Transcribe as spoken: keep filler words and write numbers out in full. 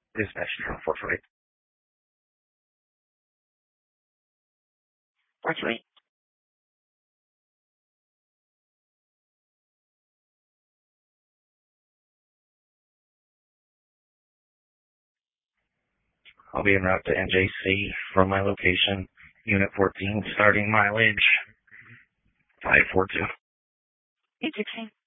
Dispatch zero four four eight. four two eight. I'll be en route to N J C from my location, Unit fourteen, starting mileage five four two. eight sixteen.